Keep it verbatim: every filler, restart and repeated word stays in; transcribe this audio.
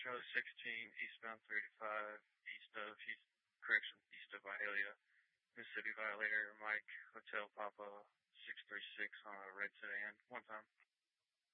Charlie sixteen, eastbound thirty-five, east of, Houston, correction, east of Vidalia, Mississippi Violator, Mike, Hotel Papa, six three six on a red sedan. One time.